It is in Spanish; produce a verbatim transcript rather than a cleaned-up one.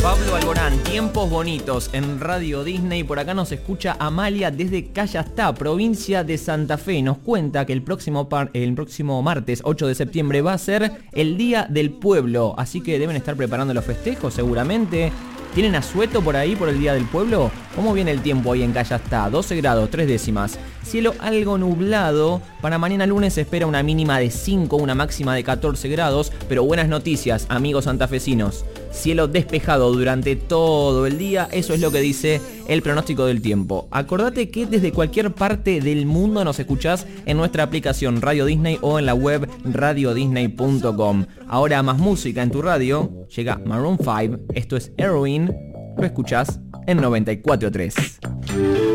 Pablo Alborán, Tiempos Bonitos en Radio Disney. Por acá nos escucha Amalia desde Callastá, provincia de Santa Fe, y nos cuenta que el próximo, par- el próximo martes ocho de septiembre va a ser el Día del Pueblo, así que deben estar preparando los festejos seguramente. ¿Tienen asueto por ahí por el Día del Pueblo? ¿Cómo viene el tiempo ahí en Callastá? doce grados, tres décimas. Cielo algo nublado. Para mañana lunes se espera una mínima de cinco, una máxima de catorce grados. Pero buenas noticias, amigos santafesinos. Cielo despejado durante todo el día. Eso es lo que dice el pronóstico del tiempo. Acordate que desde cualquier parte del mundo nos escuchás en nuestra aplicación Radio Disney o en la web radio disney punto com. Ahora más música en tu radio. Llega Maroon cinco. Esto es Heroin. Lo escuchás en noventa y cuatro punto tres.